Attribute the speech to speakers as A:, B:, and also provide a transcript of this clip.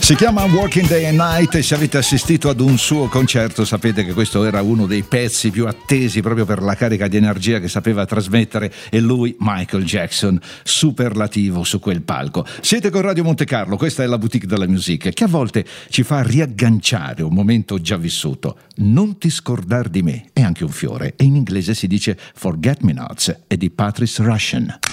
A: Si chiama Working Day and Night e se avete assistito ad un suo concerto sapete che questo era uno dei pezzi più attesi proprio per la carica di energia che sapeva trasmettere, e lui, Michael Jackson, superlativo su quel palco. Siete con Radio Monte Carlo, questa è la boutique della musica che a volte ci fa riagganciare un momento già vissuto. Non ti scordar di me è anche un fiore e in inglese si dice Forget Me Nots, è di Patrice Rushen.